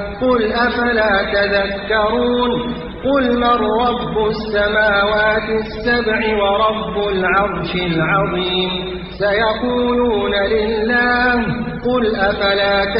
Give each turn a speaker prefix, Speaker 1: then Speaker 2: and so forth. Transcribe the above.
Speaker 1: قل أفلا تذكرون قل من رب السماوات السبع ورب العرش العظيم سيقولون لله قل أفلا